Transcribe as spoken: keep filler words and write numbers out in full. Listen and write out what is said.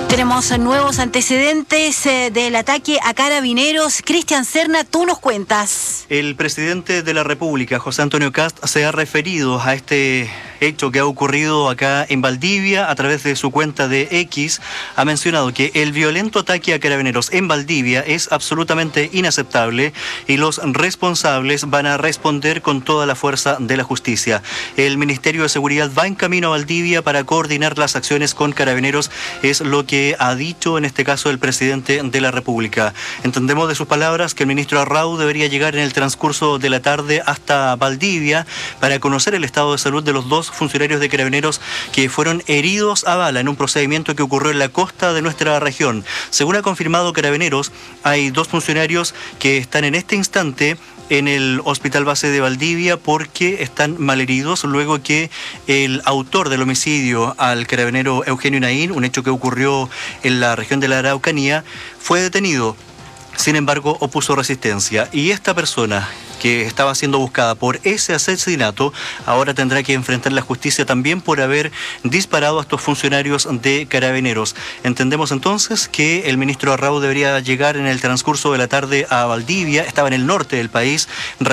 Tenemos nuevos antecedentes eh, del ataque a carabineros. Cristian Serna, tú nos cuentas. El presidente de la República, José Antonio Kast, se ha referido a este hecho que ha ocurrido acá en Valdivia a través de su cuenta de X. Ha mencionado que el violento ataque a carabineros en Valdivia es absolutamente inaceptable y los responsables van a responder con toda la fuerza de la justicia. El Ministerio de Seguridad va en camino a Valdivia para coordinar las acciones con carabineros, es lo que ha dicho en este caso el presidente de la República. Entendemos de sus palabras que el ministro Arrau debería llegar en el transcurso de la tarde hasta Valdivia para conocer el estado de salud de los dos funcionarios de carabineros que fueron heridos a bala en un procedimiento que ocurrió en la costa de nuestra región. Según ha confirmado Carabineros, hay dos funcionarios que están en este instante en el Hospital Base de Valdivia porque están malheridos luego que el autor del homicidio al carabinero Eugenio Naín, un hecho que ocurrió en la región de la Araucanía, fue detenido. Sin embargo, opuso resistencia y esta persona que estaba siendo buscada por ese asesinato ahora tendrá que enfrentar la justicia también por haber disparado a estos funcionarios de carabineros. Entendemos entonces que el ministro Arrau debería llegar en el transcurso de la tarde a Valdivia, estaba en el norte del país.